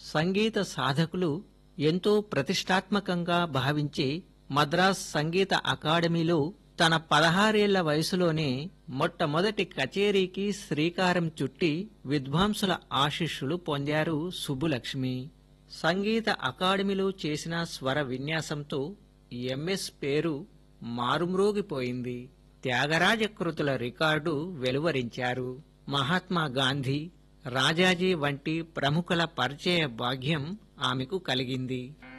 సంగీత సాధకులు ఎంతో ప్రతిష్టాత్మకంగా భావించే మద్రాస్ సంగీత అకాడమీలో తన 16 ఏళ్ల వయసులోనే మొట్టమొదటి కచేరీకి శ్రీకారం చుట్టి విద్వాంసుల ఆశీస్సులు పొందారు సుబ్బులక్ష్మి. సంగీత అకాడమీలో చేసిన స్వర విన్యాసంతో ఎంఎస్ పేరు మారుమ్రోగిపోయింది. త్యాగరాజ కృతుల రికార్డు వెలువరించారు. మహాత్మా గాంధీ, రాజాజీ వంటి ప్రముఖుల పరిచయ భాగ్యం ఆమెకు కలిగింది.